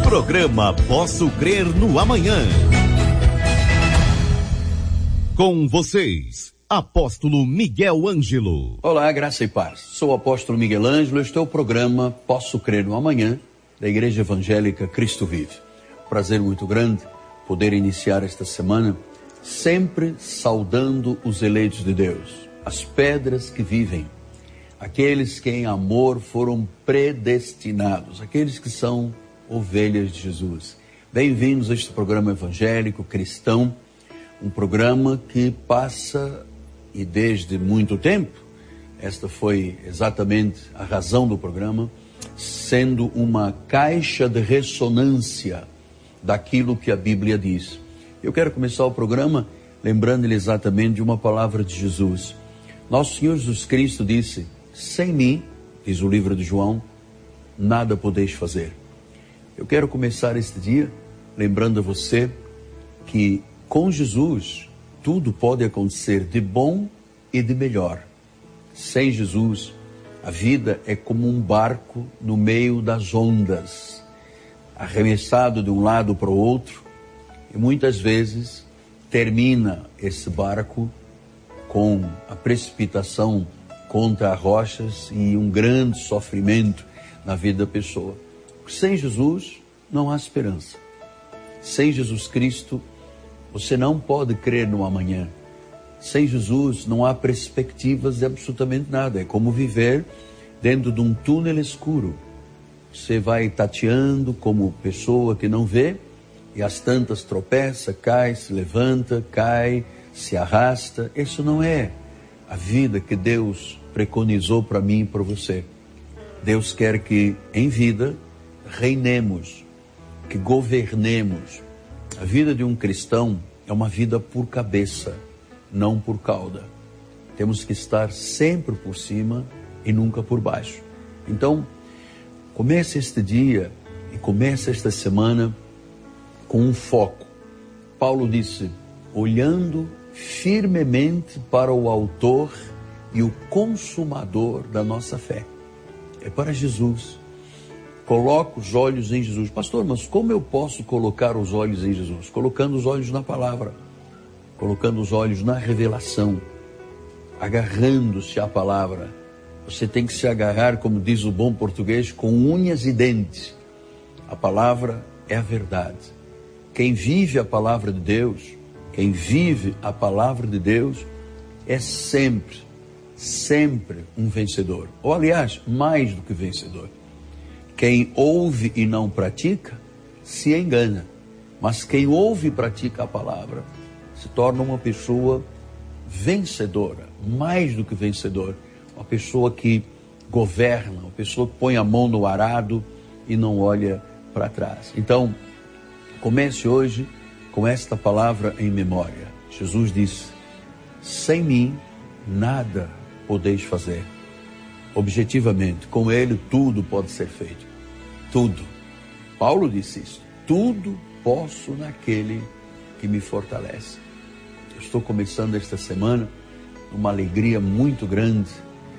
Programa Posso Crer no Amanhã. Com vocês, Apóstolo Miguel Ângelo. Olá, graça e paz. Sou o Apóstolo Miguel Ângelo. Este é o programa Posso Crer no Amanhã, da Igreja Evangélica Cristo Vive. Prazer muito grande poder iniciar esta semana sempre saudando os eleitos de Deus, as pedras que vivem, aqueles que em amor foram predestinados, aqueles que são ovelhas de Jesus. Bem-vindos a este programa evangélico cristão, um programa que passa, e desde muito tempo, esta foi exatamente a razão do programa, sendo uma caixa de ressonância daquilo que a Bíblia diz. Eu quero começar o programa lembrando-lhe exatamente de uma palavra de Jesus. Nosso Senhor Jesus Cristo disse: sem mim, diz o livro de João, nada podeis fazer. Eu quero começar este dia lembrando a você que com Jesus tudo pode acontecer de bom e de melhor. Sem Jesus, a vida é como um barco no meio das ondas, arremessado de um lado para o outro, e muitas vezes termina esse barco com a precipitação contra rochas e um grande sofrimento na vida da pessoa. Sem Jesus não há esperança. Sem Jesus Cristo, você não pode crer no amanhã. Sem Jesus não há perspectivas de absolutamente nada. É como viver dentro de um túnel escuro. Você vai tateando como pessoa que não vê, e às tantas tropeça, cai, se levanta, cai, se arrasta. Isso não é a vida que Deus preconizou para mim e para você. Deus quer que em vida reinemos, que governemos. A vida de um cristão é uma vida por cabeça, não por cauda. Temos que estar sempre por cima e nunca por baixo. Então, comece este dia e comece esta semana com um foco. Paulo disse: olhando firmemente para o autor e o consumador da nossa fé. É para Jesus. Coloca os olhos em Jesus. Pastor, mas como eu posso colocar os olhos em Jesus? Colocando os olhos na palavra, colocando os olhos na revelação, agarrando-se à palavra. Você tem que se agarrar, como diz o bom português, com unhas e dentes. A palavra é a verdade. Quem vive a palavra de Deus, quem vive a palavra de Deus, é sempre um vencedor. Ou, aliás, mais do que vencedor. Quem ouve e não pratica, se engana. Mas quem ouve e pratica a palavra, se torna uma pessoa vencedora, mais do que vencedor. Uma pessoa que governa, uma pessoa que põe a mão no arado e não olha para trás. Então, comece hoje com esta palavra em memória. Jesus disse: sem mim, nada podeis fazer. Objetivamente, com Ele tudo pode ser feito. Tudo. Paulo disse isso. Tudo posso naquele que me fortalece. Eu estou começando esta semana uma alegria muito grande,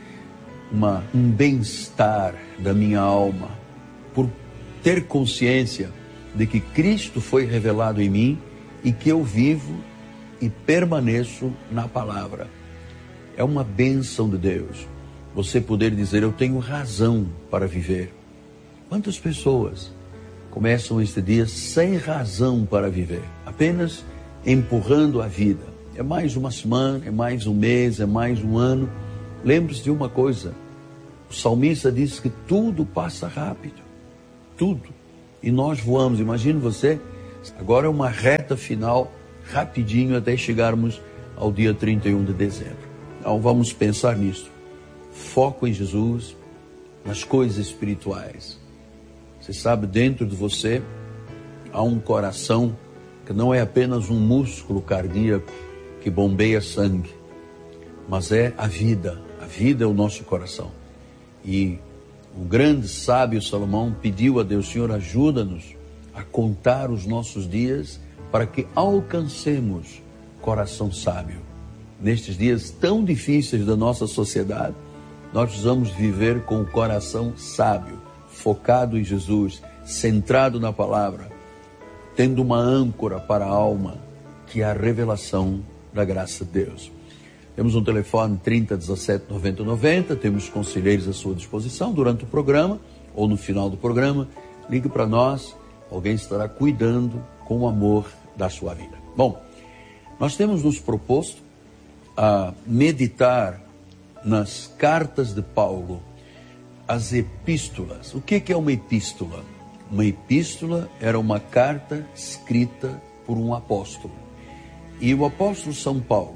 um bem-estar da minha alma, por ter consciência de que Cristo foi revelado em mim e que eu vivo e permaneço na palavra. É uma bênção de Deus você poder dizer: eu tenho razão para viver. Quantas pessoas começam este dia sem razão para viver, apenas empurrando a vida? É mais uma semana, é mais um mês, é mais um ano. Lembre-se de uma coisa: o salmista disse que tudo passa rápido, tudo, e nós voamos. Imagine você, agora é uma reta final, rapidinho, até chegarmos ao dia 31 de dezembro. Então vamos pensar nisso. Foco em Jesus, nas coisas espirituais. Você sabe, dentro de você há um coração que não é apenas um músculo cardíaco que bombeia sangue, mas é a vida. A vida é o nosso coração. E o grande sábio Salomão pediu a Deus: Senhor, ajuda-nos a contar os nossos dias para que alcancemos coração sábio. Nestes dias tão difíceis da nossa sociedade, nós precisamos viver com o coração sábio, focado em Jesus, centrado na palavra, tendo uma âncora para a alma, que é a revelação da graça de Deus. Temos um telefone 30 17 90 90, temos conselheiros à sua disposição durante o programa ou no final do programa. Ligue para nós, alguém estará cuidando com o amor da sua vida. Bom, nós temos nos proposto a meditar nas cartas de Paulo, as epístolas. O que é uma epístola? Uma epístola era uma carta escrita por um apóstolo. E o apóstolo São Paulo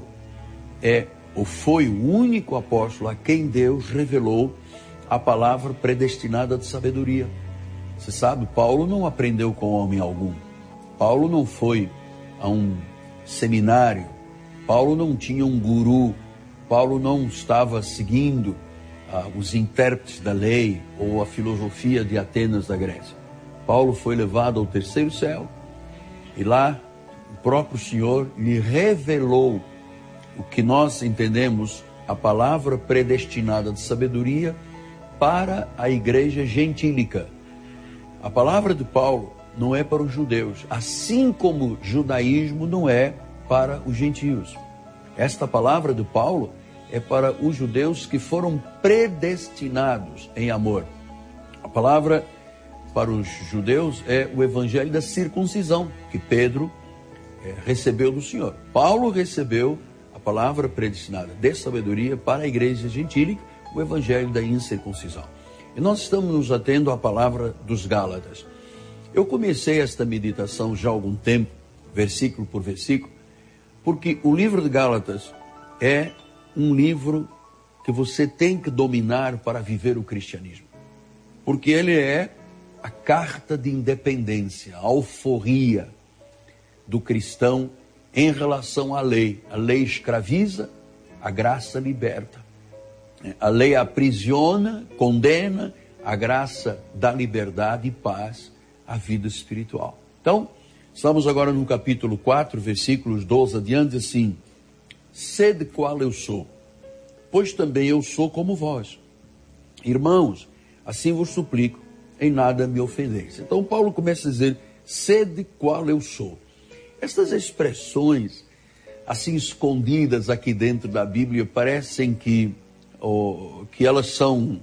foi o único apóstolo a quem Deus revelou a palavra predestinada de sabedoria. Você sabe, Paulo não aprendeu com homem algum. Paulo não foi a um seminário. Paulo não tinha um guru. Paulo não estava seguindo os intérpretes da lei ou a filosofia de Atenas da Grécia. Paulo foi levado ao terceiro céu e lá o próprio Senhor lhe revelou o que nós entendemos a palavra predestinada de sabedoria para a igreja gentílica. A palavra de Paulo não é para os judeus, assim como o judaísmo não é para os gentios. Esta palavra de Paulo é para os judeus que foram predestinados em amor. A palavra para os judeus é o evangelho da circuncisão, que Pedro recebeu do Senhor. Paulo recebeu a palavra predestinada de sabedoria para a igreja gentílica, o evangelho da incircuncisão. E nós estamos nos atendo à palavra dos Gálatas. Eu comecei esta meditação já há algum tempo, versículo por versículo, porque o livro de Gálatas é um livro que você tem que dominar para viver o cristianismo. Porque ele é a carta de independência, a alforria do cristão em relação à lei. A lei escraviza, a graça liberta. A lei aprisiona, condena, a graça dá liberdade e paz à vida espiritual. Então, estamos agora no capítulo 4, versículos 12 adiante, assim: sede qual eu sou, pois também eu sou como vós. Irmãos, assim vos suplico, em nada me ofendeis. Então Paulo começa a dizer, sede qual eu sou. Estas expressões, assim escondidas aqui dentro da Bíblia, parecem que elas são,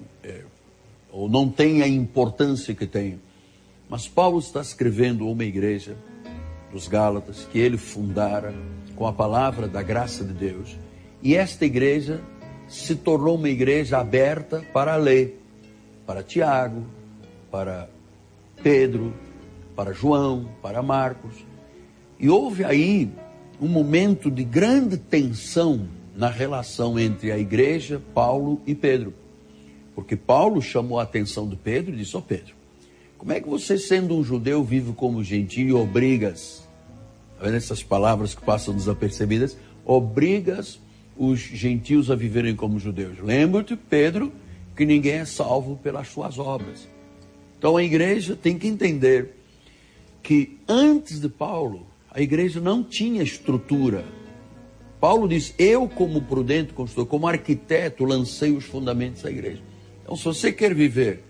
ou não têm a importância que têm. Mas Paulo está escrevendo uma igreja dos Gálatas, que ele fundara com a palavra da graça de Deus. E esta igreja se tornou uma igreja aberta para a lei, para Tiago, para Pedro, para João, para Marcos. E houve aí um momento de grande tensão na relação entre a igreja, Paulo e Pedro. Porque Paulo chamou a atenção de Pedro e disse, ó Pedro, como é que você, sendo um judeu, vive como gentio e obrigas, tá vendo essas palavras que passam desapercebidas, obrigas os gentios a viverem como judeus? Lembra-te, Pedro, que ninguém é salvo pelas suas obras. Então a igreja tem que entender que antes de Paulo, a igreja não tinha estrutura. Paulo diz, eu como prudente construtor, como arquiteto, lancei os fundamentos da igreja. Então se você quer viver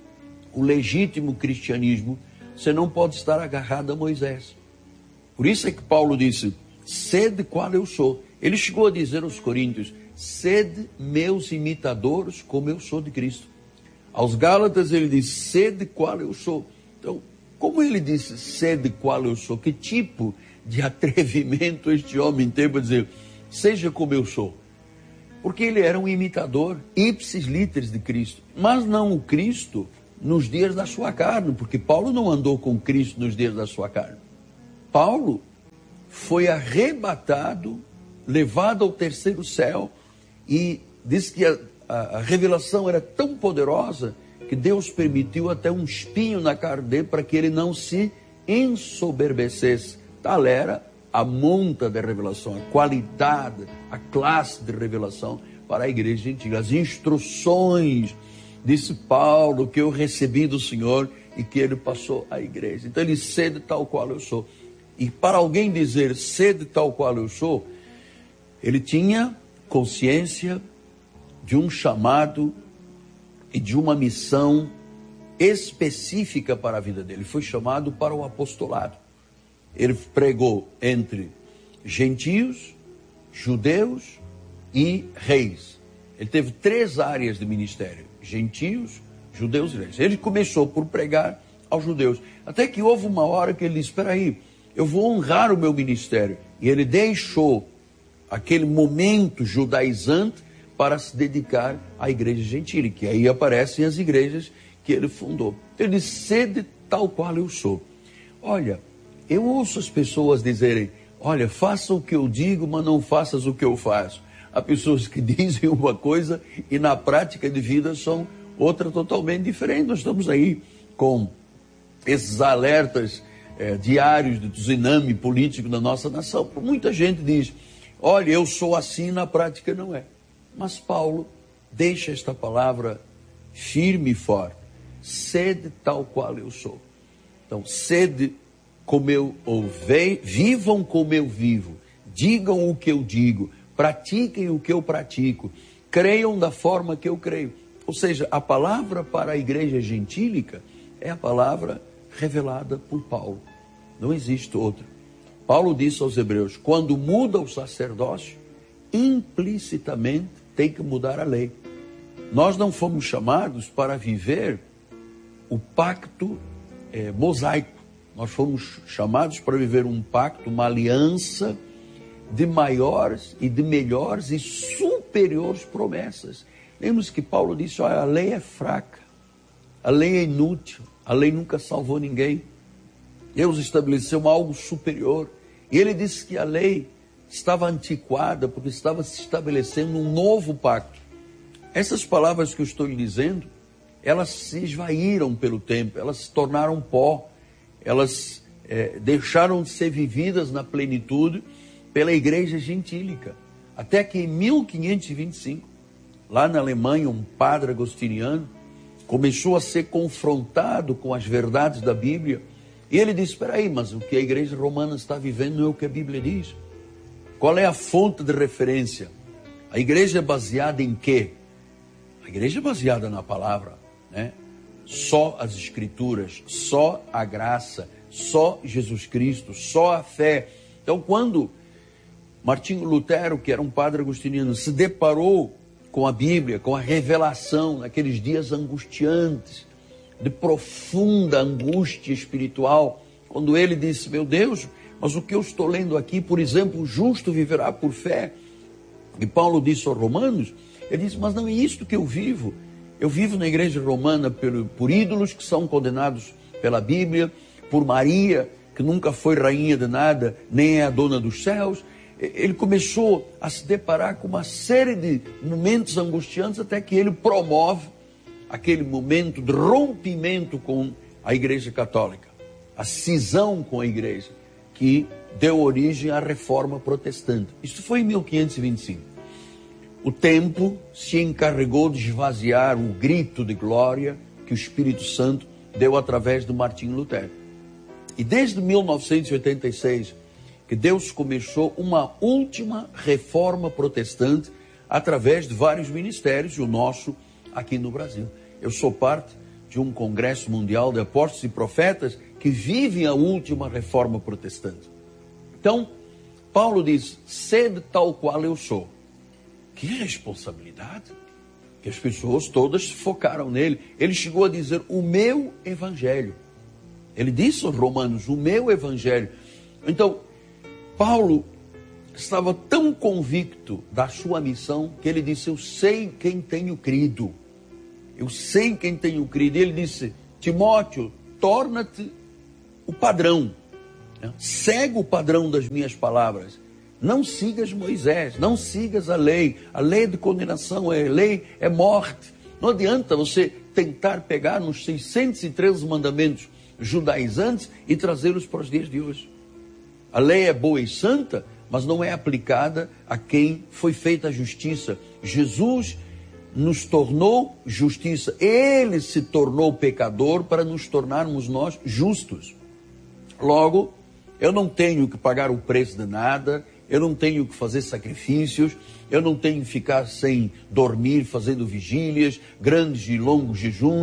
o legítimo cristianismo, você não pode estar agarrado a Moisés. Por isso é que Paulo disse, sede qual eu sou. Ele chegou a dizer aos coríntios, sede meus imitadores como eu sou de Cristo. Aos Gálatas ele disse, sede qual eu sou. Então, como ele disse, sede qual eu sou, que tipo de atrevimento este homem teve para dizer, seja como eu sou? Porque ele era um imitador, ipsis literis de Cristo, mas não o Cristo nos dias da sua carne, porque Paulo não andou com Cristo nos dias da sua carne. Paulo foi arrebatado, levado ao terceiro céu, e diz que a revelação era tão poderosa que Deus permitiu até um espinho na carne dele para que ele não se ensoberbecesse. Tal era a monta da revelação, a qualidade, a classe de revelação para a igreja gentil. As instruções, disse Paulo, que eu recebi do Senhor e que ele passou à igreja. Então ele sede tal qual eu sou. E para alguém dizer sede tal qual eu sou, ele tinha consciência de um chamado e de uma missão específica para a vida dele. Ele foi chamado para o apostolado. Ele pregou entre gentios, judeus e reis. Ele teve 3 áreas de ministério: gentios, judeus e reis. Ele começou por pregar aos judeus, até que houve uma hora que ele disse: espera aí, eu vou honrar o meu ministério. E ele deixou aquele momento judaizante para se dedicar à igreja gentílica, que aí aparecem as igrejas que ele fundou. Ele disse: sede tal qual eu sou. Olha, eu ouço as pessoas dizerem: olha, faça o que eu digo, mas não faças o que eu faço. Há pessoas que dizem uma coisa e na prática de vida são outra totalmente diferente. Nós estamos aí com esses alertas diários do tsunami político da nossa nação. Muita gente diz: olha, eu sou assim, na prática não é. Mas Paulo deixa esta palavra firme e forte: sede tal qual eu sou. Então, sede como eu ouvi, vivam como eu vivo, digam o que eu digo, pratiquem o que eu pratico, creiam da forma que eu creio. Ou seja, a palavra para a igreja gentílica é a palavra revelada por Paulo. Não existe outra. Paulo disse aos hebreus: quando muda o sacerdócio, implicitamente tem que mudar a lei. Nós não fomos chamados para viver o pacto mosaico. Nós fomos chamados para viver um pacto, uma aliança de maiores e de melhores e superiores promessas. Lembra que Paulo disse: olha, a lei é fraca, a lei é inútil, a lei nunca salvou ninguém. Deus estabeleceu algo superior. E ele disse que a lei estava antiquada porque estava se estabelecendo um novo pacto. Essas palavras que eu estou lhe dizendo, elas se esvaíram pelo tempo, elas se tornaram pó, elas deixaram de ser vividas na plenitude pela igreja gentílica. Até que em 1525, lá na Alemanha, um padre agostiniano começou a ser confrontado com as verdades da Bíblia. E ele disse: espera aí, mas o que a igreja romana está vivendo não é o que a Bíblia diz. Qual é a fonte de referência? A igreja é baseada em quê? A igreja é baseada na palavra, né? Só as escrituras, só a graça, só Jesus Cristo, só a fé. Então, quando Martinho Lutero, que era um padre agostiniano, se deparou com a Bíblia, com a revelação, naqueles dias angustiantes, de profunda angústia espiritual, quando ele disse: meu Deus, mas o que eu estou lendo aqui, por exemplo, o justo viverá por fé. E Paulo disse aos Romanos, ele disse: mas não é isto que eu vivo. Eu vivo na igreja romana por ídolos que são condenados pela Bíblia, por Maria, que nunca foi rainha de nada, nem é a dona dos céus. Ele começou a se deparar com uma série de momentos angustiantes, até que ele promove aquele momento de rompimento com a igreja católica, a cisão com a igreja, que deu origem à reforma protestante. Isso foi em 1525. O tempo se encarregou de esvaziar o grito de glória que o Espírito Santo deu através do Martinho Lutero. E desde 1986, que Deus começou uma última reforma protestante através de vários ministérios, e o nosso aqui no Brasil. Eu sou parte de um congresso mundial de apóstolos e profetas que vivem a última reforma protestante. Então, Paulo diz: sede tal qual eu sou. Que responsabilidade! Que as pessoas todas se focaram nele. Ele chegou a dizer: o meu evangelho. Ele disse aos Romanos: o meu evangelho. Então, Paulo estava tão convicto da sua missão que ele disse: eu sei quem tenho crido. Eu sei quem tenho crido. E ele disse: Timóteo, torna-te o padrão. Segue o padrão das minhas palavras. Não sigas Moisés, não sigas a lei. A lei de condenação, a lei é morte. Não adianta você tentar pegar nos 613 mandamentos judaizantes e trazê-los para os dias de hoje. A lei é boa e santa, mas não é aplicada a quem foi feita a justiça. Jesus nos tornou justiça. Ele se tornou pecador para nos tornarmos nós justos. Logo, eu não tenho que pagar o preço de nada, eu não tenho que fazer sacrifícios, eu não tenho que ficar sem dormir, fazendo vigílias, grandes e longos jejuns.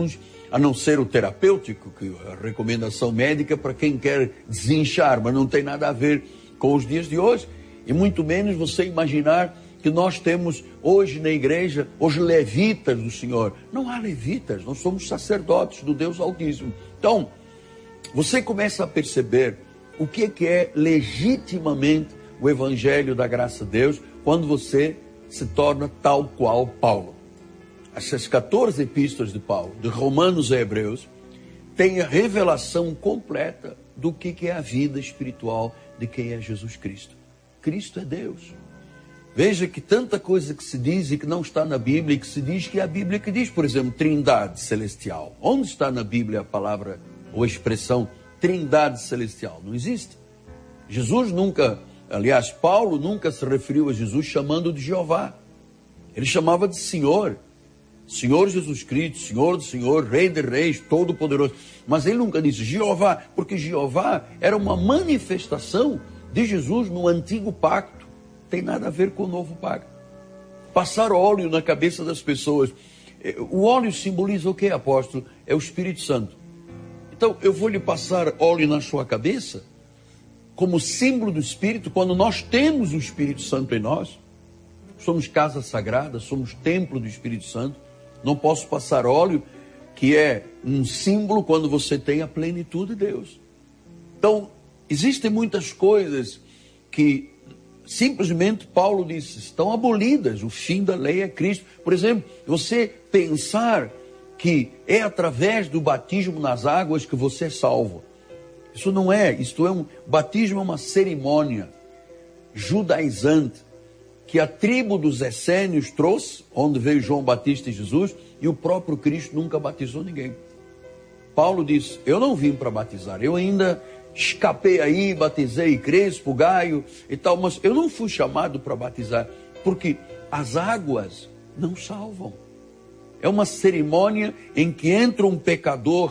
a não ser o terapêutico, que a recomendação médica para quem quer desinchar, mas não tem nada a ver com os dias de hoje, e muito menos você imaginar que nós temos hoje na igreja os levitas do Senhor. Não há levitas, nós somos sacerdotes do Deus Altíssimo. Então, você começa a perceber o que é legitimamente o Evangelho da graça de Deus quando você se torna tal qual Paulo. Essas 14 epístolas de Paulo, de Romanos a Hebreus, têm a revelação completa do que é a vida espiritual de quem é Jesus Cristo. Cristo é Deus. Veja que tanta coisa que se diz e que não está na Bíblia, e que se diz que é a Bíblia que diz, por exemplo, Trindade Celestial. Onde está na Bíblia a palavra ou a expressão Trindade Celestial? Não existe. Jesus nunca, aliás, Paulo nunca se referiu a Jesus chamando de Jeová. Ele chamava de Senhor. Senhor Jesus Cristo, Senhor do Senhor, Rei de Reis, Todo-Poderoso. Mas ele nunca disse Jeová, porque Jeová era uma manifestação de Jesus no antigo pacto. Tem nada a ver com o novo pacto. Passar óleo na cabeça das pessoas. O óleo simboliza o que, apóstolo? É o Espírito Santo. Então, eu vou lhe passar óleo na sua cabeça como símbolo do Espírito, quando nós temos o Espírito Santo em nós. Somos casa sagrada, somos templo do Espírito Santo. Não posso passar óleo, que é um símbolo quando você tem a plenitude de Deus. Então, existem muitas coisas que simplesmente Paulo disse, estão abolidas, o fim da lei é Cristo. Por exemplo, você pensar que é através do batismo nas águas que você é salvo. Isso não é, batismo é uma cerimônia judaizante, que a tribo dos essênios trouxe, onde veio João Batista e Jesus, e o próprio Cristo nunca batizou ninguém. Paulo disse, eu não vim para batizar, eu ainda escapei aí, batizei Crespo, Gaio e tal, mas eu não fui chamado para batizar, porque as águas não salvam. É uma cerimônia em que entra um pecador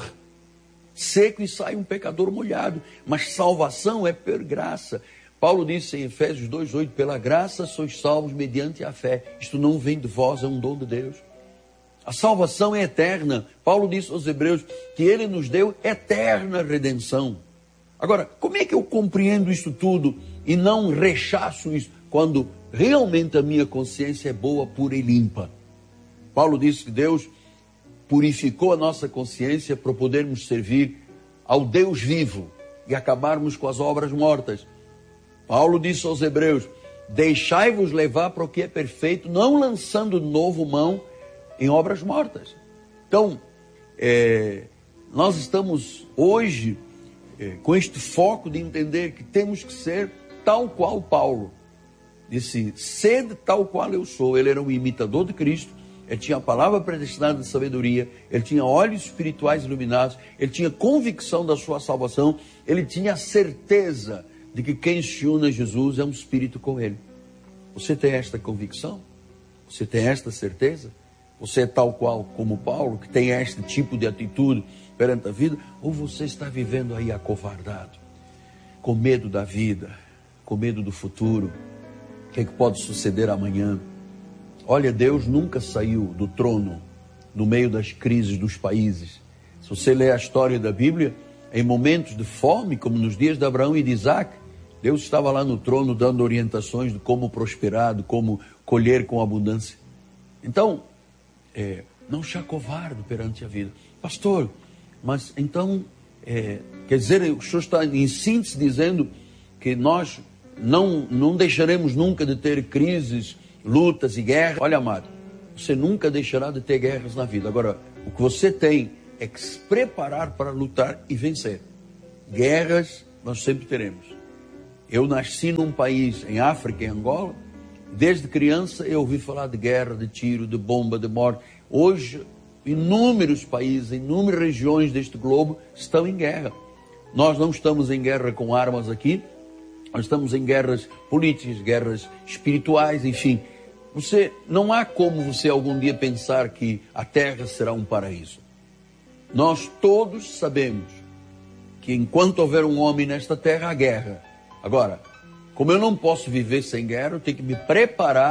seco e sai um pecador molhado, mas salvação é por graça. Paulo disse em Efésios 2:8, pela graça sois salvos mediante a fé. Isto não vem de vós, é um dom de Deus. A salvação é eterna. Paulo disse aos Hebreus que ele nos deu eterna redenção. Agora, como é que eu compreendo isso tudo e não rechaço isso quando realmente a minha consciência é boa, pura e limpa? Paulo disse que Deus purificou a nossa consciência para podermos servir ao Deus vivo e acabarmos com as obras mortas. Paulo disse aos Hebreus, deixai-vos levar para o que é perfeito, não lançando de novo mão em obras mortas. Então, nós estamos hoje com este foco de entender que temos que ser tal qual Paulo. Disse, sede tal qual eu sou. Ele era um imitador de Cristo, ele tinha a palavra predestinada de sabedoria, ele tinha olhos espirituais iluminados, ele tinha convicção da sua salvação, ele tinha a certeza de que quem se une a Jesus é um espírito com ele. Você tem esta convicção? Você tem esta certeza? Você é tal qual como Paulo, que tem este tipo de atitude perante a vida? Ou você está vivendo aí acovardado, com medo da vida, com medo do futuro? O que é que pode suceder amanhã? Olha, Deus nunca saiu do trono no meio das crises dos países. Se você ler a história da Bíblia, em momentos de fome, como nos dias de Abraão e de Isaac, Deus estava lá no trono dando orientações de como prosperar, de como colher com abundância. Então, não se acovarde perante a vida. Pastor, mas então, quer dizer, o senhor está em síntese dizendo que nós não deixaremos nunca de ter crises, lutas e guerras. Olha, amado, você nunca deixará de ter guerras na vida. Agora, o que você tem é que se preparar para lutar e vencer. Guerras nós sempre teremos. Eu nasci num país, em África, em Angola. Desde criança eu ouvi falar de guerra, de tiro, de bomba, de morte. Hoje, inúmeros países, inúmeras regiões deste globo estão em guerra. Nós não estamos em guerra com armas aqui. Nós estamos em guerras políticas, guerras espirituais, enfim. Não há como você algum dia pensar que a terra será um paraíso. Nós todos sabemos que enquanto houver um homem nesta terra, há guerra. Agora, como eu não posso viver sem guerra, eu tenho que me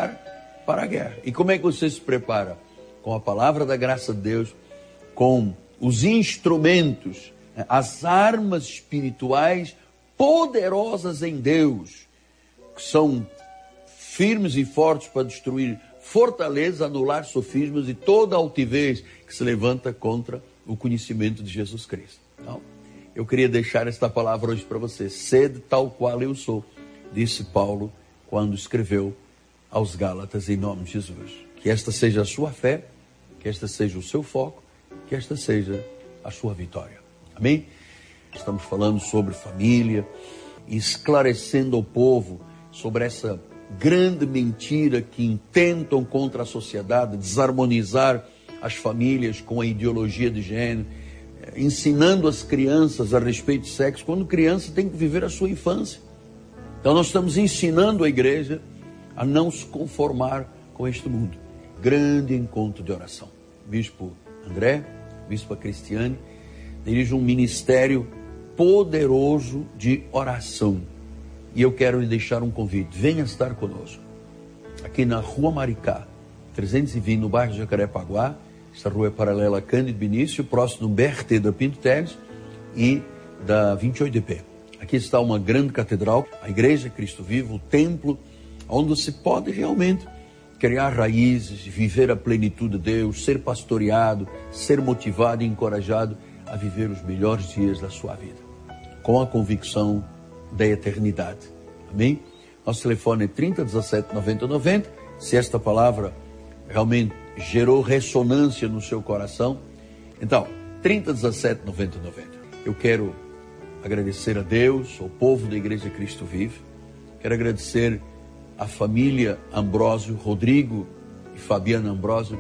preparar para a guerra. E como é que você se prepara? Com a palavra da graça de Deus, com os instrumentos, as armas espirituais poderosas em Deus, que são firmes e fortes para destruir fortalezas, anular sofismas e toda altivez que se levanta contra o conhecimento de Jesus Cristo. Então, eu queria deixar esta palavra hoje para você. Sede tal qual eu sou, disse Paulo quando escreveu aos Gálatas, em nome de Jesus. Que esta seja a sua fé, que esta seja o seu foco, que esta seja a sua vitória. Amém? Estamos falando sobre família, esclarecendo ao povo sobre essa grande mentira que intentam contra a sociedade, desarmonizar as famílias com a ideologia de gênero, ensinando as crianças a respeito de sexo, quando criança tem que viver a sua infância. Então nós estamos ensinando a igreja a não se conformar com este mundo. Grande encontro de oração. Bispo André, Bispa Cristiane, dirige um ministério poderoso de oração. E eu quero lhe deixar um convite. Venha estar conosco. Aqui na Rua Maricá, 320, no bairro de Jacarepaguá. Esta rua é paralela a Cândido Benício, próximo do BRT da Pinto Teles e da 28DP. Aqui está uma grande catedral, a Igreja Cristo Vivo, o templo, onde se pode realmente criar raízes, viver a plenitude de Deus, ser pastoreado, ser motivado e encorajado a viver os melhores dias da sua vida, com a convicção da eternidade. Amém? Nosso telefone é 3017 90 90. Se esta palavra realmente gerou ressonância no seu coração, então, 3017 90 90. Eu quero agradecer a Deus, ao povo da Igreja Cristo Vive. Quero agradecer à família Ambrósio, Rodrigo e Fabiana Ambrósio,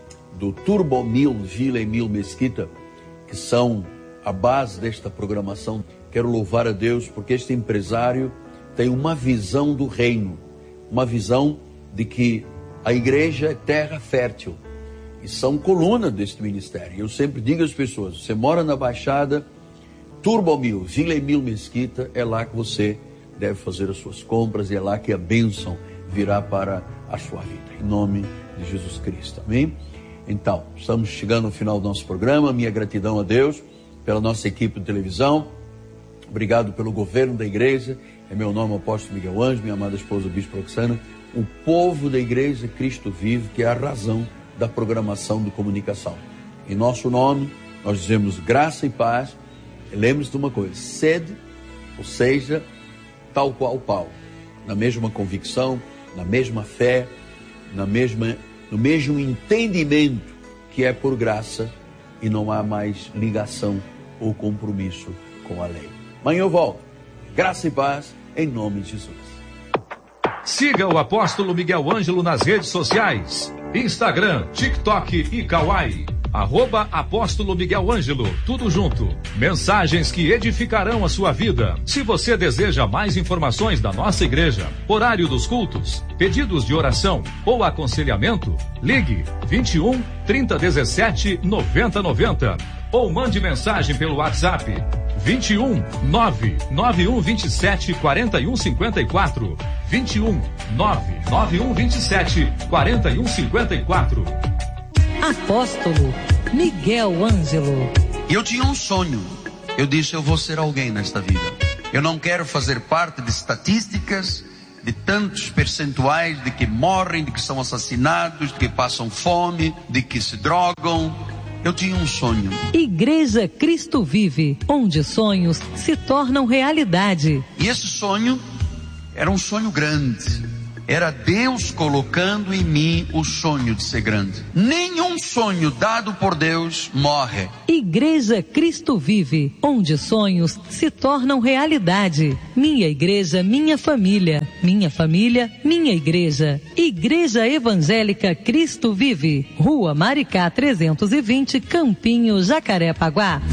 do Turbomil Vila Emil Mesquita, que são a base desta programação. Quero louvar a Deus porque este empresário tem uma visão do reino, uma visão de que a igreja é terra fértil e são coluna deste ministério. Eu sempre digo às pessoas, você mora na Baixada, Turbomil, Vila Emil Mesquita, é lá que você deve fazer as suas compras e é lá que a bênção virá para a sua vida. Em nome de Jesus Cristo. Amém? Então, estamos chegando ao final do nosso programa. Minha gratidão a Deus pela nossa equipe de televisão. Obrigado pelo governo da igreja. É meu nome, Apóstolo Miguel Ângelo, minha amada esposa, Bispo Roxana. O povo da Igreja Cristo Vive, que é a razão da programação de comunicação. Em nosso nome, nós dizemos graça e paz. E lembre-se de uma coisa, sede, ou seja, tal qual Paulo, na mesma convicção, na mesma fé, no mesmo entendimento que é por graça e não há mais ligação ou compromisso com a lei. Amanhã eu volto. Graça e paz, em nome de Jesus. Siga o Apóstolo Miguel Ângelo nas redes sociais, Instagram, TikTok e Kawai. @Apóstolo Miguel Ângelo, tudo junto. Mensagens que edificarão a sua vida. Se você deseja mais informações da nossa igreja, horário dos cultos, pedidos de oração ou aconselhamento, ligue 21 3017 9090 ou mande mensagem pelo WhatsApp 21 99127 4154. 21 99127 4154. Apóstolo Miguel Ângelo. Eu tinha um sonho. Eu disse, eu vou ser alguém nesta vida. Eu não quero fazer parte de estatísticas, de tantos percentuais de que morrem, de que são assassinados, de que passam fome, de que se drogam. Eu tinha um sonho. Igreja Cristo Vive, onde sonhos se tornam realidade. E esse sonho era um sonho grande. Era Deus colocando em mim o sonho de ser grande. Nenhum sonho dado por Deus morre. Igreja Cristo Vive, onde sonhos se tornam realidade. Minha igreja, minha família. Minha família, minha igreja. Igreja Evangélica Cristo Vive. Rua Maricá 320, Campinho, Jacarepaguá.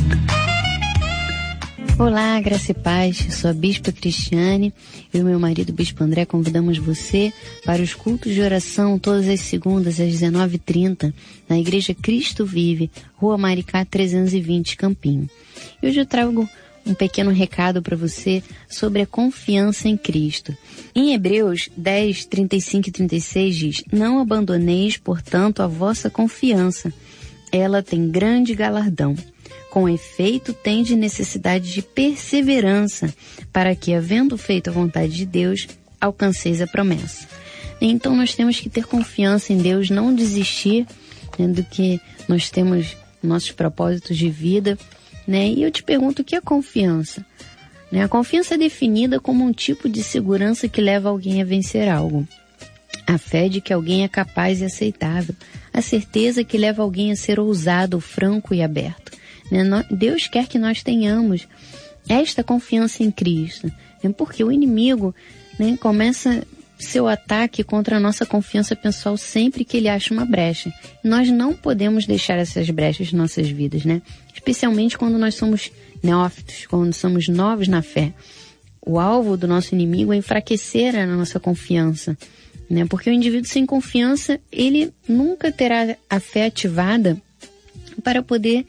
Olá, graça e paz, eu sou a Bispa Cristiane, eu e meu marido Bispo André convidamos você para os cultos de oração todas as segundas às 19h30 na Igreja Cristo Vive, Rua Maricá 320, Campinho. E hoje eu trago um pequeno recado para você sobre a confiança em Cristo. Em Hebreus 10, 35 e 36 diz, não abandoneis, portanto, a vossa confiança, ela tem grande galardão. Com efeito, tende necessidade de perseverança, para que, havendo feito a vontade de Deus, alcanceis a promessa. Então nós temos que ter confiança em Deus, não desistir, né, do que nós temos, nossos propósitos de vida, né? E eu te pergunto, o que é confiança? Né? A confiança é definida como um tipo de segurança que leva alguém a vencer algo. A fé de que alguém é capaz e aceitável. A certeza que leva alguém a ser ousado, franco e aberto. Né? Deus quer que nós tenhamos esta confiança em Cristo. Né? Porque o inimigo, né, começa seu ataque contra a nossa confiança pessoal sempre que ele acha uma brecha. Nós não podemos deixar essas brechas em nossas vidas, né? Especialmente quando nós somos neófitos, quando somos novos na fé. O alvo do nosso inimigo é enfraquecer a nossa confiança, né? Porque o indivíduo sem confiança, ele nunca terá a fé ativada para poder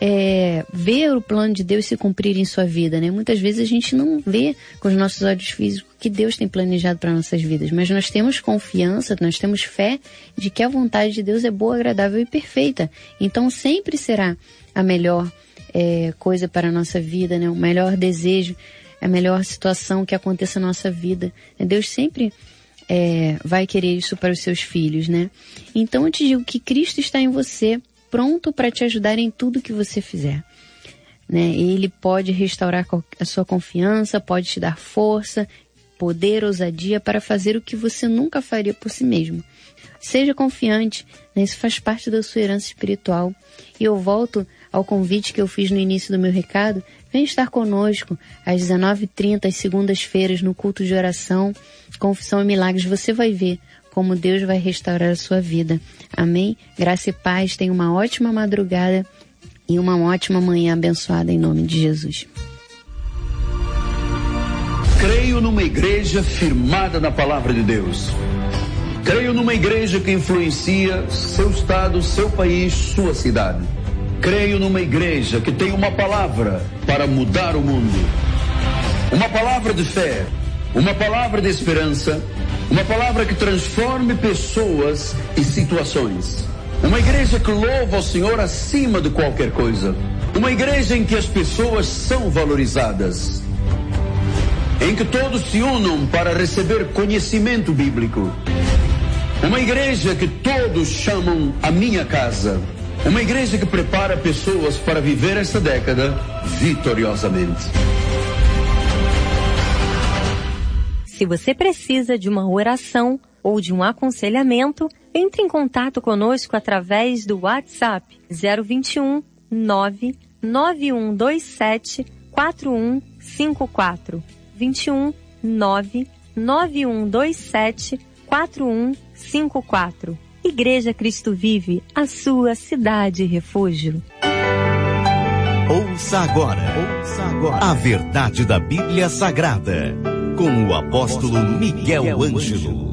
ver o plano de Deus se cumprir em sua vida, né? Muitas vezes a gente não vê com os nossos olhos físicos que Deus tem planejado para nossas vidas, mas nós temos confiança, nós temos fé de que a vontade de Deus é boa, agradável e perfeita. Então sempre será a melhor coisa para a nossa vida, né? O melhor desejo, a melhor situação que aconteça na nossa vida. Deus sempre vai querer isso para os seus filhos, né? Então eu te digo que Cristo está em você, pronto para te ajudar em tudo que você fizer, né? Ele pode restaurar a sua confiança, pode te dar força, poder, ousadia para fazer o que você nunca faria por si mesmo. Seja confiante, né? Isso faz parte da sua herança espiritual. E eu volto ao convite que eu fiz no início do meu recado. Vem estar conosco às 19h30, às segundas-feiras, no culto de oração, confissão e milagres. Você vai ver como Deus vai restaurar a sua vida. Amém? Graça e paz, tenha uma ótima madrugada e uma ótima manhã abençoada em nome de Jesus. Creio numa igreja firmada na palavra de Deus. Creio numa igreja que influencia seu estado, seu país, sua cidade. Creio numa igreja que tem uma palavra para mudar o mundo. Uma palavra de fé, uma palavra de esperança, uma palavra que transforme pessoas e situações. Uma igreja que louva ao Senhor acima de qualquer coisa. Uma igreja em que as pessoas são valorizadas. Em que todos se unam para receber conhecimento bíblico. Uma igreja que todos chamam a minha casa. Uma igreja que prepara pessoas para viver esta década vitoriosamente. Se você precisa de uma oração ou de um aconselhamento, entre em contato conosco através do WhatsApp 021 99127 4154. 21 99127 4154. Igreja Cristo Vive, a sua cidade refúgio. Ouça agora a verdade da Bíblia Sagrada, com o apóstolo Miguel Ângelo.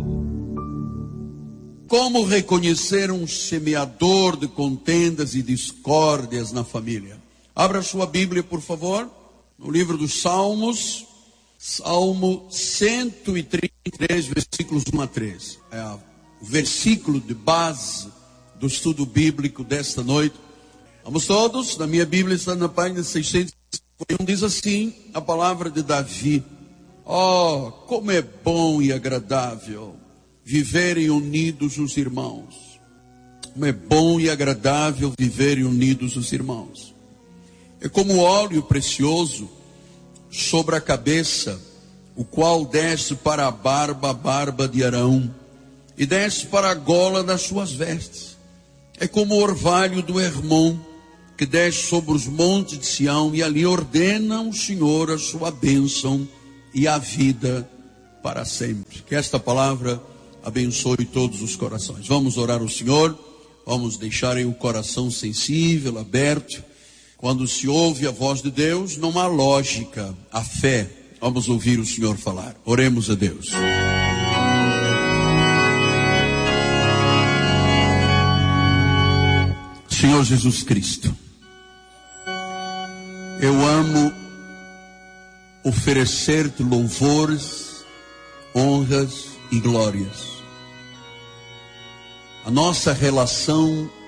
Como reconhecer um semeador de contendas e discórdias na família? Abra sua Bíblia, por favor, no livro dos Salmos, Salmo 133, versículos 1 a 3. É o versículo de base do estudo bíblico desta noite. Vamos todos, na minha Bíblia está na página 651, diz assim a palavra de Davi: oh, como é bom e agradável viverem unidos os irmãos. Como é bom e agradável viverem unidos os irmãos. É como óleo precioso sobre a cabeça, o qual desce para a barba de Arão, e desce para a gola das suas vestes. É como o orvalho do Hermon, que desce sobre os montes de Sião, e ali ordena o Senhor a sua bênção e a vida para sempre. Que esta palavra abençoe todos os corações. Vamos orar ao Senhor, vamos deixar aí o coração sensível, aberto. Quando se ouve a voz de Deus, não há lógica, há fé. Vamos ouvir o Senhor falar. Oremos a Deus. Senhor Jesus Cristo, eu amo oferecer-te louvores, honras e glórias. A nossa relação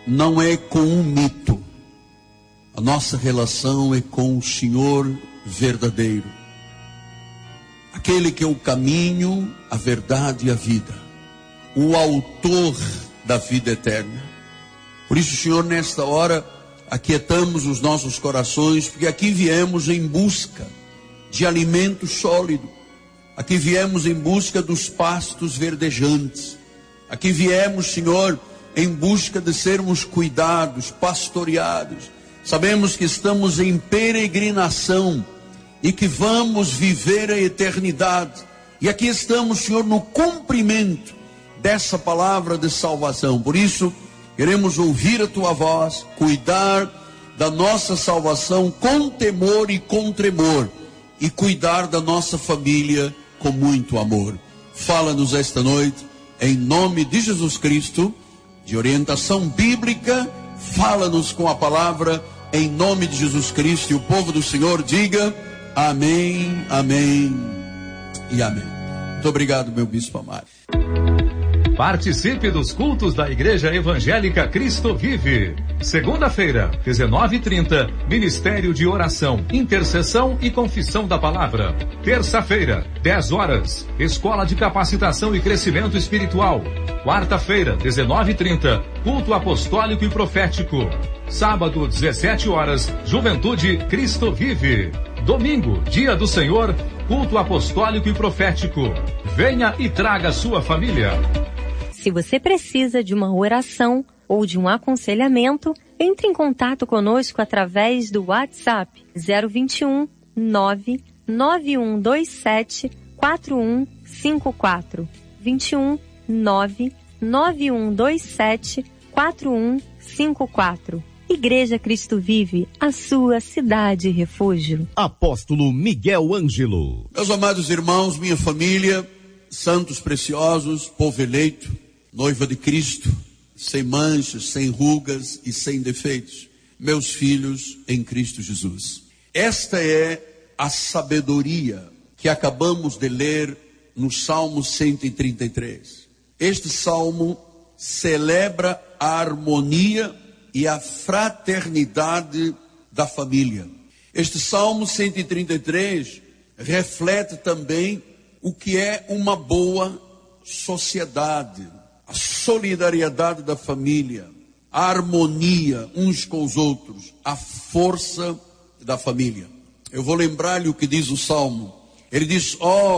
não é com um mito. A nossa relação é com o Senhor verdadeiro. Aquele que é o caminho, a verdade e a vida. O autor da vida eterna. Por isso, Senhor, nesta hora, aquietamos os nossos corações, porque aqui viemos em busca de alimento sólido. Aqui viemos em busca dos pastos verdejantes. Aqui viemos, Senhor, em busca de sermos cuidados, pastoreados. Sabemos que estamos em peregrinação e que vamos viver a eternidade. E aqui estamos, Senhor, no cumprimento dessa palavra de salvação. Por isso, queremos ouvir a Tua voz, cuidar da nossa salvação com temor e com tremor, e cuidar da nossa família com muito amor. Fala-nos esta noite, em nome de Jesus Cristo, de orientação bíblica, fala-nos com a palavra, em nome de Jesus Cristo. E o povo do Senhor diga amém, amém e amém. Muito obrigado, meu bispo amado. Participe dos cultos da Igreja Evangélica Cristo Vive. Segunda-feira, 19h30, Ministério de Oração, Intercessão e Confissão da Palavra. Terça-feira, 10 horas, Escola de Capacitação e Crescimento Espiritual. Quarta-feira, 19h30, Culto Apostólico e Profético. Sábado, 17 horas, Juventude Cristo Vive. Domingo, Dia do Senhor, Culto Apostólico e Profético. Venha e traga sua família. Se você precisa de uma oração ou de um aconselhamento, entre em contato conosco através do WhatsApp 021 99127 4154. 21 99127 4154. Igreja Cristo Vive, a sua cidade refúgio. Apóstolo Miguel Ângelo. Meus amados irmãos, minha família, santos preciosos, povo eleito, noiva de Cristo, sem manchas, sem rugas e sem defeitos, meus filhos em Cristo Jesus. Esta é a sabedoria que acabamos de ler no Salmo 133. Este salmo celebra a harmonia e a fraternidade da família. Este Salmo 133 reflete também o que é uma boa sociedade, a solidariedade da família, a harmonia uns com os outros, a força da família. Eu vou lembrar-lhe o que diz o Salmo. Ele diz: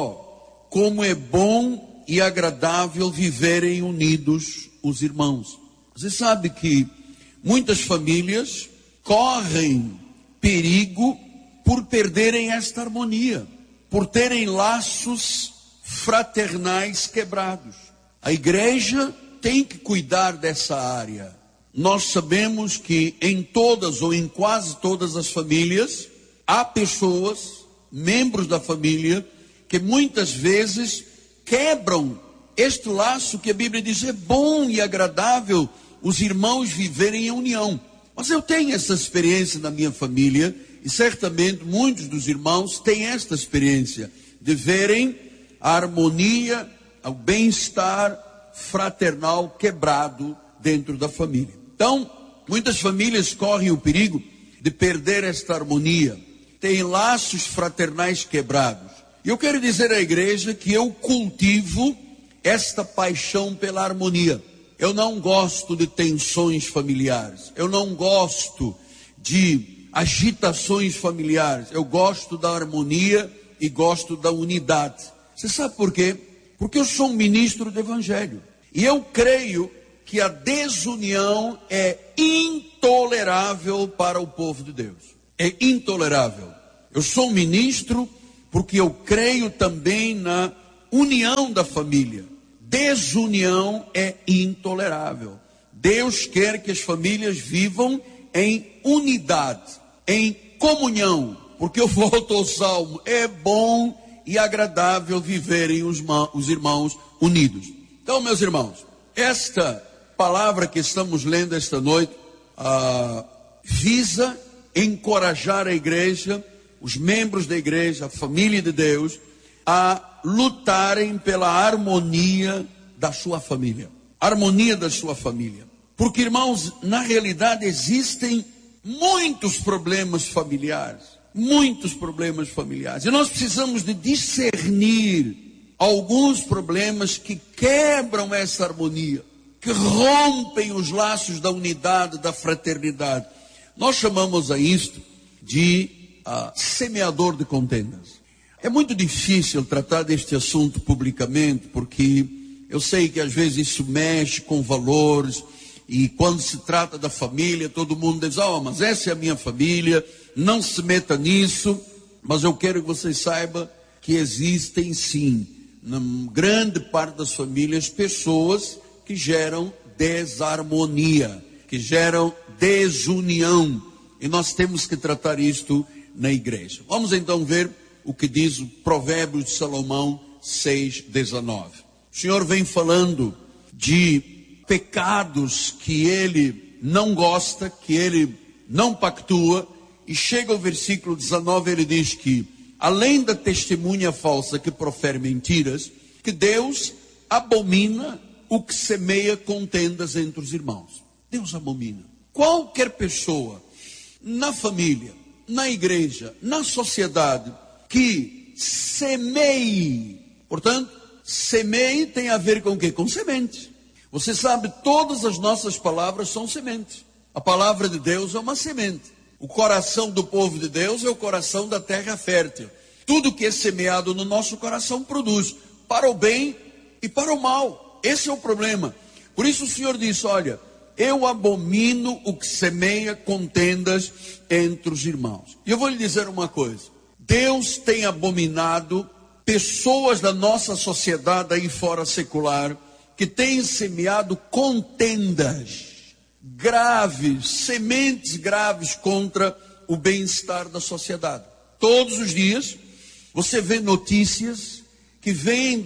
como é bom e agradável viverem unidos os irmãos. Você sabe que muitas famílias correm perigo por perderem esta harmonia, por terem laços fraternais quebrados. A igreja tem que cuidar dessa área. Nós sabemos que em todas ou em quase todas as famílias, há pessoas, membros da família, que muitas vezes quebram este laço que a Bíblia diz é bom e agradável os irmãos viverem em união. Mas eu tenho essa experiência na minha família, e certamente muitos dos irmãos têm esta experiência de verem a harmonia, o bem-estar fraternal quebrado dentro da família. Então, muitas famílias correm o perigo de perder esta harmonia, têm laços fraternais quebrados. E eu quero dizer à igreja que eu cultivo esta paixão pela harmonia. Eu não gosto de tensões familiares. Eu não gosto de agitações familiares. Eu gosto da harmonia e gosto da unidade. Você sabe por quê? Porque eu sou um ministro do Evangelho. E eu creio que a desunião é intolerável para o povo de Deus. É intolerável. Eu sou um ministro porque eu creio também na união da família. Desunião é intolerável. Deus quer que as famílias vivam em unidade, em comunhão, porque eu volto ao Salmo, é bom e agradável viverem os irmãos unidos. Então, meus irmãos, esta palavra que estamos lendo esta noite visa encorajar a igreja, os membros da igreja, a família de Deus, a lutarem pela harmonia da sua família. Harmonia da sua família. Porque, irmãos, na realidade existem muitos problemas familiares. Muitos problemas familiares. E nós precisamos de discernir alguns problemas que quebram essa harmonia, que rompem os laços da unidade, da fraternidade. Nós chamamos a isto de semeador de contendas. É muito difícil tratar deste assunto publicamente, porque eu sei que às vezes isso mexe com valores, e quando se trata da família, todo mundo diz, mas essa é a minha família, não se meta nisso. Mas eu quero que você saiba que existem sim, na grande parte das famílias, pessoas que geram desarmonia, que geram desunião, e nós temos que tratar isto na igreja. Vamos então ver o que diz o Provérbios de Salomão 6:19. O Senhor vem falando de pecados que ele não gosta, que ele não pactua, e chega ao versículo 19, ele diz que, além da testemunha falsa que profere mentiras, que Deus abomina o que semeia contendas entre os irmãos. Deus abomina. Qualquer pessoa, na família, na igreja, na sociedade, que semeie, portanto, semeie tem a ver com o quê? Com semente. Você sabe, todas as nossas palavras são sementes. A palavra de Deus é uma semente. O coração do povo de Deus é o coração da terra fértil. Tudo que é semeado no nosso coração produz, para o bem e para o mal. Esse é o problema. Por isso o Senhor disse, olha, eu abomino o que semeia contendas entre os irmãos. E eu vou lhe dizer uma coisa. Deus tem abominado pessoas da nossa sociedade aí fora secular, que têm semeado contendas graves, sementes graves contra o bem-estar da sociedade. Todos os dias você vê notícias que vêm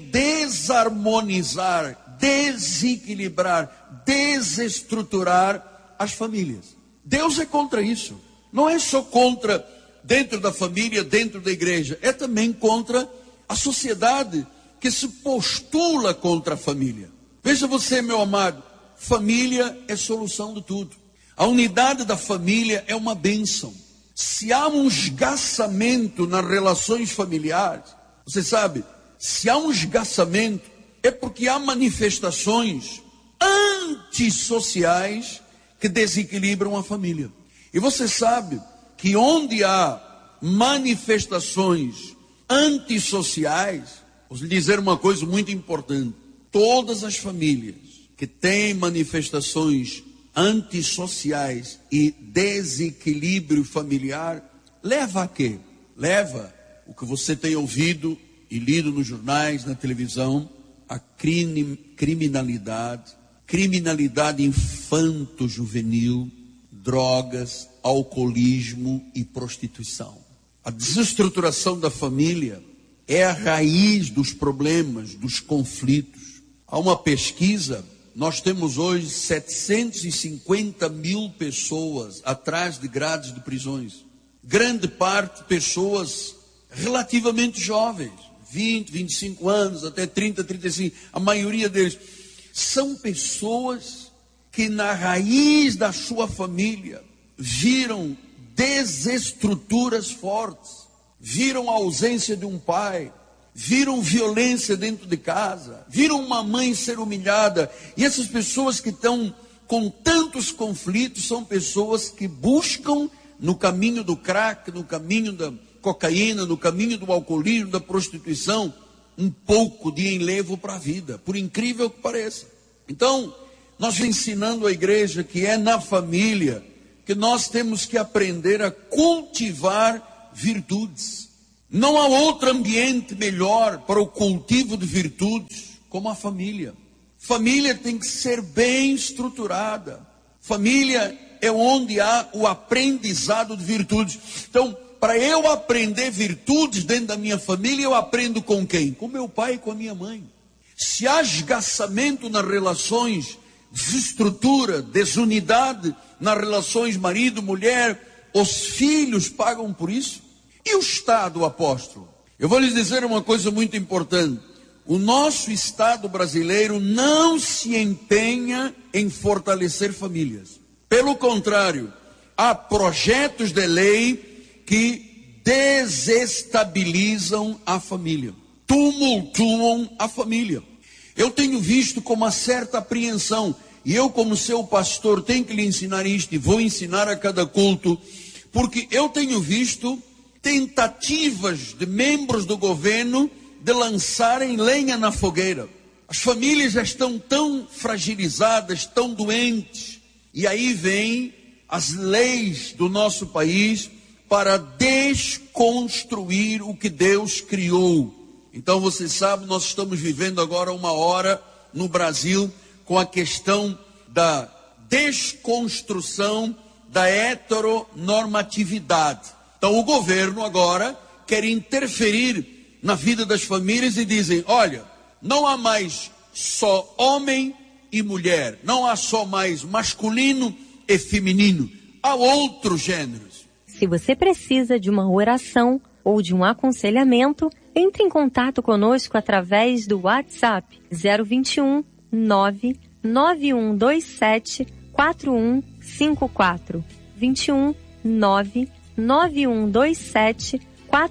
desarmonizar, desequilibrar, desestruturar as famílias. Deus é contra isso. Não é só contra dentro da família, dentro da igreja, é também contra a sociedade que se postula contra a família. Veja você, meu amado, família é solução de tudo. A unidade da família é uma bênção. Se há um esgaçamento nas relações familiares, você sabe, se há um esgaçamento, é porque há manifestações antissociais que desequilibram a família. E você sabe que onde há manifestações antissociais, vou lhe dizer uma coisa muito importante, todas as famílias que têm manifestações antissociais e desequilíbrio familiar, leva a quê? Leva o que você tem ouvido e lido nos jornais, na televisão, a criminalidade infanto-juvenil, drogas, alcoolismo e prostituição. A desestruturação da família é a raiz dos problemas, dos conflitos. Há uma pesquisa, nós temos hoje 750 mil pessoas atrás de grades de prisões. Grande parte pessoas relativamente jovens, 20, 25 anos, até 30, 35. A maioria deles são pessoas que na raiz da sua família viram desestruturas fortes, viram a ausência de um pai, viram violência dentro de casa, viram uma mãe ser humilhada. E essas pessoas que estão com tantos conflitos são pessoas que buscam no caminho do crack, no caminho da cocaína, no caminho do alcoolismo, da prostituição, um pouco de enlevo para a vida, por incrível que pareça. Então, nós ensinando a igreja que é na família que nós temos que aprender a cultivar virtudes. Não há outro ambiente melhor para o cultivo de virtudes como a família. Família tem que ser bem estruturada. Família é onde há o aprendizado de virtudes. Então, para eu aprender virtudes dentro da minha família, eu aprendo com quem? Com meu pai e com a minha mãe. Se há esgaçamento nas relações, desestrutura, desunidade nas relações marido-mulher, os filhos pagam por isso. E o Estado, apóstolo? Eu vou lhes dizer uma coisa muito importante. o nosso Estado brasileiro não se empenha em fortalecer famílias. Pelo contrário, há projetos de lei que desestabilizam a família, tumultuam a família. Eu tenho visto com uma certa apreensão, e eu como seu pastor tenho que lhe ensinar isto, e vou ensinar a cada culto, porque eu tenho visto tentativas de membros do governo de lançarem lenha na fogueira. As famílias já estão tão fragilizadas, tão doentes, e aí vem as leis do nosso país para desconstruir o que Deus criou. Então você sabe, nós estamos vivendo agora uma hora no Brasil com a questão da desconstrução da heteronormatividade. Então o governo agora quer interferir na vida das famílias e dizem, olha, não há mais só homem e mulher, não há só mais masculino e feminino, há outros gêneros. Se você precisa de uma oração ou de um aconselhamento, entre em contato conosco através do WhatsApp 021 99127 4154 21 99127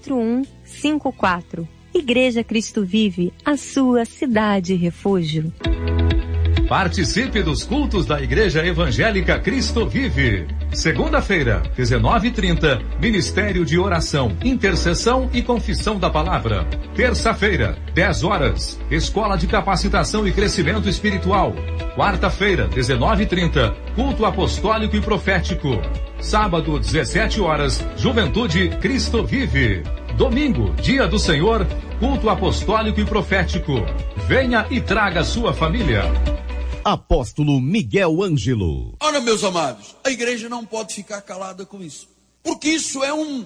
4154. Igreja Cristo Vive, a sua cidade refúgio. Participe dos cultos da Igreja Evangélica Cristo Vive. Segunda-feira, 19h30, Ministério de Oração, Intercessão e Confissão da Palavra. Terça-feira, 10 horas, Escola de Capacitação e Crescimento Espiritual. Quarta-feira, 19h30, Culto Apostólico e Profético. Sábado, 17 horas, Juventude Cristo Vive. Domingo, Dia do Senhor, Culto Apostólico e Profético. Venha e traga sua família. Apóstolo Miguel Ângelo. Ora, meus amados, a igreja não pode ficar calada com isso, porque isso é um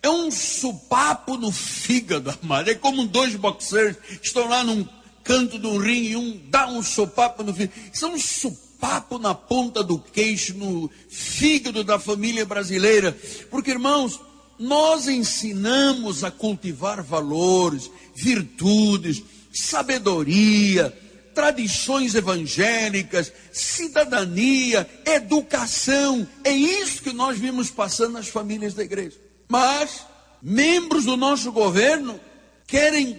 supapo no fígado, amado. É como dois boxers estão lá num canto de um ringue e um dá um sopapo no fígado. Isso é um sopapo na ponta do queixo, no fígado da família brasileira. Porque, irmãos, nós ensinamos a cultivar valores, virtudes, sabedoria, tradições evangélicas, cidadania, educação. É isso que nós vimos passando nas famílias da igreja. Mas membros do nosso governo querem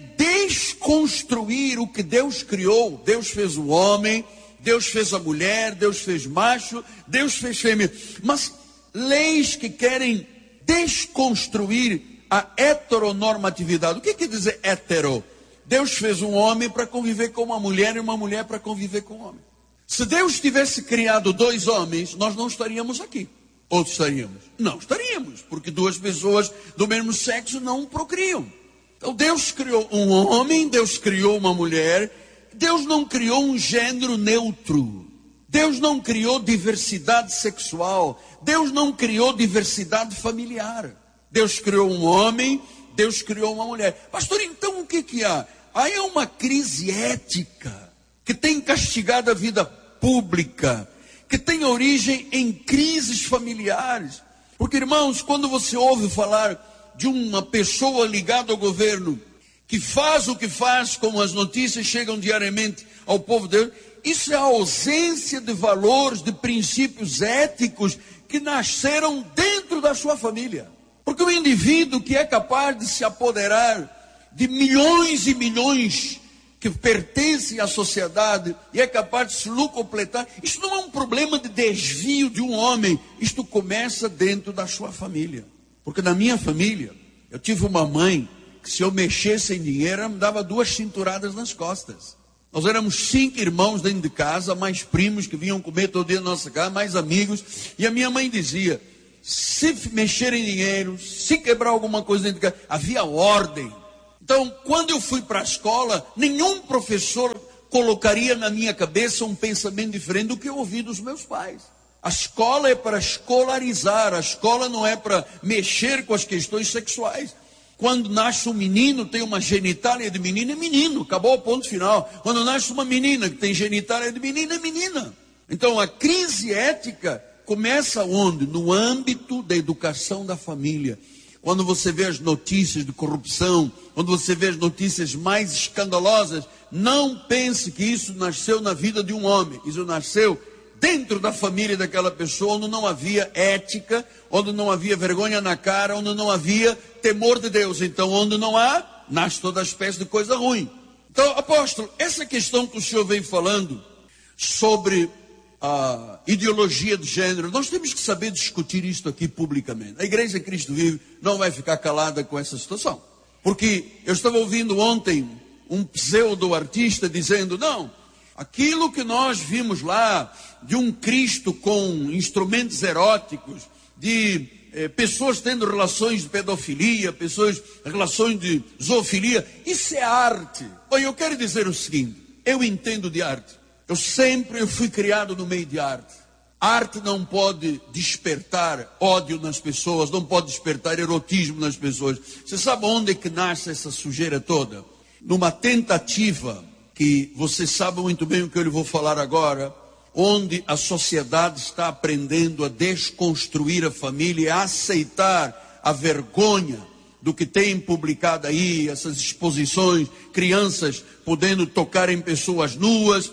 desconstruir o que Deus criou. Deus fez o homem, Deus fez a mulher, Deus fez macho, Deus fez fêmea. Mas leis que querem desconstruir a heteronormatividade. O que quer dizer hetero? Deus fez um homem para conviver com uma mulher e uma mulher para conviver com um homem. Se Deus tivesse criado dois homens, nós não estaríamos aqui. Ou estaríamos? Não estaríamos, porque duas pessoas do mesmo sexo não procriam. Então Deus criou um homem, Deus criou uma mulher. Deus não criou um gênero neutro. Deus não criou diversidade sexual. Deus não criou diversidade familiar. Deus criou um homem, Deus criou uma mulher. Pastor, então o que há? Aí é uma crise ética que tem castigado a vida pública, que tem origem em crises familiares. Porque, irmãos, quando você ouve falar de uma pessoa ligada ao governo, que faz o que faz, como as notícias chegam diariamente ao povo de Deus, isso é a ausência de valores, de princípios éticos que nasceram dentro da sua família. Porque o indivíduo que é capaz de se apoderar de milhões e milhões que pertencem à sociedade e é capaz de se lucropletar, isso não é um problema de desvio de um homem, isto começa dentro da sua família. Porque na minha família, eu tive uma mãe que se eu mexesse em dinheiro, ela me dava 2 cinturadas nas costas. Nós éramos 5 irmãos dentro de casa, mais primos que vinham comer todo dia na nossa casa, mais amigos, e a minha mãe dizia, se mexer em dinheiro, se quebrar alguma coisa dentro de casa, havia ordem. Então, quando eu fui para a escola, nenhum professor colocaria na minha cabeça um pensamento diferente do que eu ouvi dos meus pais. A escola é para escolarizar, a escola não é para mexer com as questões sexuais. Quando nasce um menino, tem uma genitália de menino, é menino, acabou o ponto final. Quando nasce uma menina que tem genitália de menino, é menina. Então, a crise ética começa onde? No âmbito da educação da família. quando você vê as notícias de corrupção, quando você vê as notícias mais escandalosas, não pense que isso nasceu na vida de um homem. Isso nasceu dentro da família daquela pessoa, onde não havia ética, onde não havia vergonha na cara, onde não havia temor de Deus. Então, onde não há, nasce toda espécie de coisa ruim. Então, apóstolo, essa questão que o senhor vem falando sobre a ideologia de gênero, nós temos que saber discutir isto aqui publicamente. A Igreja Cristo Vive não vai ficar calada com essa situação. Porque eu estava ouvindo ontem um pseudo-artista dizendo, não, aquilo que nós vimos lá, de um Cristo com instrumentos eróticos, de pessoas tendo relações de pedofilia, relações de zoofilia, isso é arte. Olha, eu quero dizer o seguinte, eu entendo de arte. Eu fui criado no meio de arte. A arte não pode despertar ódio nas pessoas, não pode despertar erotismo nas pessoas. Você sabe onde é que nasce essa sujeira toda? Numa tentativa, que você sabe muito bem o que eu lhe vou falar agora, onde a sociedade está aprendendo a desconstruir a família e a aceitar a vergonha do que tem publicado aí, essas exposições, crianças podendo tocar em pessoas nuas,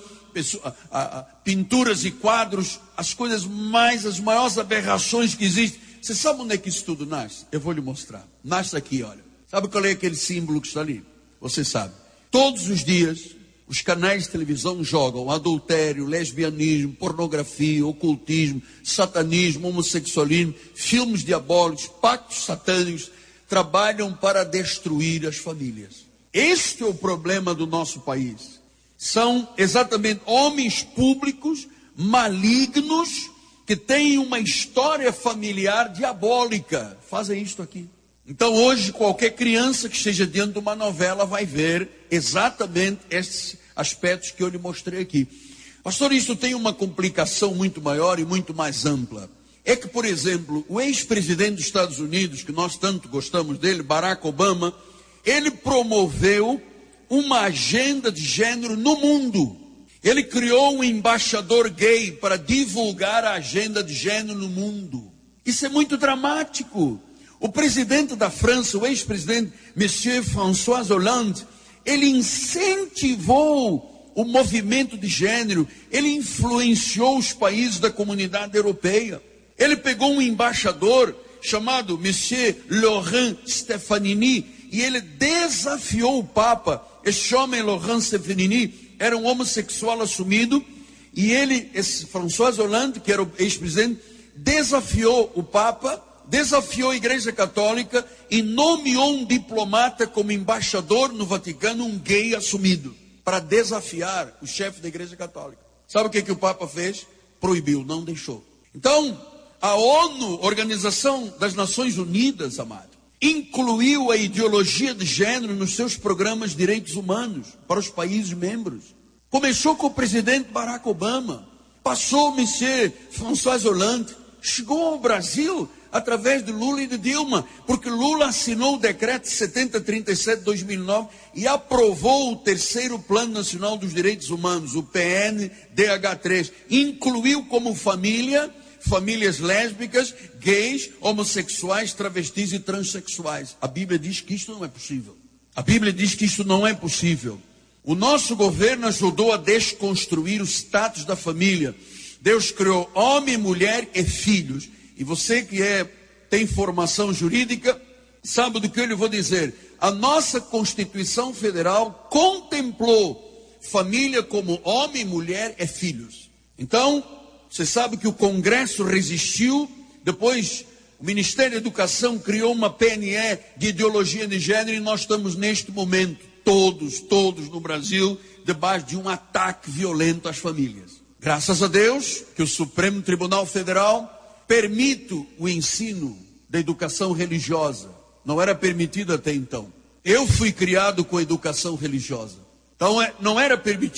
pinturas e quadros, as maiores aberrações que existem. Você sabe onde é que isso tudo nasce? Eu vou lhe mostrar. Nasce aqui, olha. Sabe qual é aquele símbolo que está ali? Você sabe. Todos os dias, os canais de televisão jogam adultério, lesbianismo, pornografia, ocultismo, satanismo, homossexualismo, filmes diabólicos, pactos satânicos, trabalham para destruir as famílias. Este é o problema do nosso país. São exatamente homens públicos, malignos, que têm uma história familiar diabólica. Fazem isto aqui. Então hoje qualquer criança que esteja diante de uma novela vai ver exatamente esses aspectos que eu lhe mostrei aqui. Pastor, isso tem uma complicação muito maior e muito mais ampla. É que, por exemplo, o ex-presidente dos Estados Unidos, que nós tanto gostamos dele, Barack Obama, ele promoveu uma agenda de gênero no mundo. Ele criou um embaixador gay para divulgar a agenda de gênero no mundo. Isso é muito dramático. O presidente da França, o ex-presidente, Monsieur François Hollande, ele incentivou o movimento de gênero, ele influenciou os países da comunidade europeia. Ele pegou um embaixador chamado Monsieur Laurent Stefanini e ele desafiou o Papa. Este homem, Laurent Stefanini, era um homossexual assumido e esse François Hollande, que era o ex-presidente, desafiou o Papa, desafiou a Igreja Católica e nomeou um diplomata como embaixador no Vaticano, um gay assumido, para desafiar o chefe da Igreja Católica. Sabe o que o Papa fez? Proibiu, não deixou. Então, a ONU, Organização das Nações Unidas, amado, incluiu a ideologia de gênero nos seus programas de direitos humanos para os países membros. Começou com o presidente Barack Obama, passou o Monsieur François Hollande, chegou ao Brasil através de Lula e de Dilma, porque Lula assinou o decreto 7037 de 2009 e aprovou o terceiro Plano Nacional dos Direitos Humanos, o PNDH3, incluiu como famílias lésbicas, gays, homossexuais, travestis e transexuais. A Bíblia diz que isso não é possível. A Bíblia diz que isso não é possível. O nosso governo ajudou a desconstruir o status da família. Deus criou homem, mulher e filhos. E você que tem formação jurídica, sabe do que eu lhe vou dizer. A nossa Constituição Federal contemplou família como homem, mulher e filhos. Então, você sabe que o Congresso resistiu, depois o Ministério da Educação criou uma PNE de ideologia de gênero e nós estamos neste momento, todos no Brasil, debaixo de um ataque violento às famílias. Graças a Deus que o Supremo Tribunal Federal permite o ensino da educação religiosa. Não era permitido até então. Eu fui criado com educação religiosa. Então não era permitido